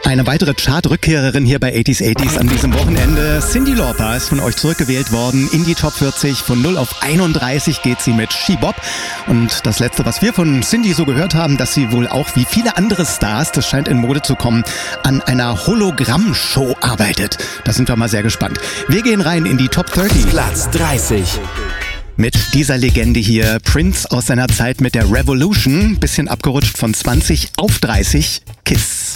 Eine weitere Chart-Rückkehrerin hier bei 80s an diesem Wochenende. Cyndi Lauper ist von euch zurückgewählt worden in die Top 40. Von 0 auf 31 geht sie mit She Bop. Und das Letzte, was wir von Cyndi so gehört haben, dass sie wohl auch wie viele andere Stars, das scheint in Mode zu kommen, an einer Hologramm-Show arbeitet. Da sind wir mal sehr gespannt. Wir gehen rein in die Top 30. Platz 30. Mit dieser Legende hier, Prince aus seiner Zeit mit der Revolution, bisschen abgerutscht von 20 auf 30, Kiss.